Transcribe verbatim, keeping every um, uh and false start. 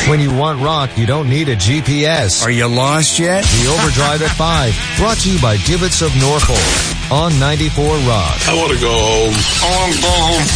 When you want rock, you don't need a G P S. Are you lost yet? The Overdrive at five, brought to you by Divots of Norfolk on ninety-four Rock. I want to go home. I want to go home.